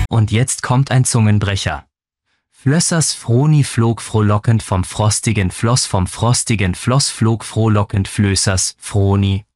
Und jetzt kommt ein Zungenbrecher. Flössers Froni flog frohlockend vom frostigen Floss flog frohlockend Flößers Froni